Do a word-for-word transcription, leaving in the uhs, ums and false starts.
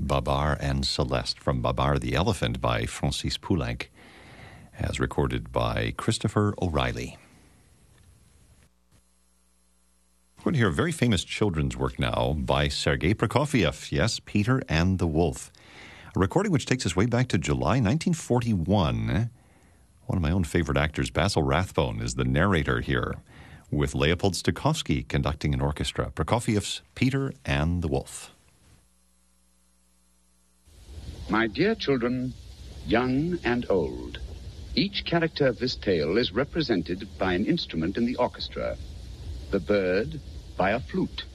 Babar and Celeste from Babar the Elephant by Francis Poulenc, as recorded by Christopher O'Reilly. We're going to hear a very famous children's work now by Sergei Prokofiev, yes, Peter and the Wolf. A recording which takes us way back to July nineteen forty-one. One of my own favorite actors, Basil Rathbone, is the narrator here, with Leopold Stokowski conducting an orchestra. Prokofiev's Peter and the Wolf. My dear children, young and old, each character of this tale is represented by an instrument in the orchestra. The bird by a flute,